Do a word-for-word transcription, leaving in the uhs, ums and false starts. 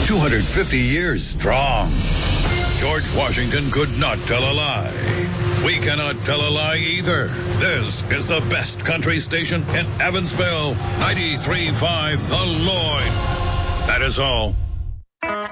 two hundred fifty years strong. George Washington could not tell a lie. We cannot tell a lie either. This is the best country station in Evansville. ninety-three point five The Lloyd. That is all.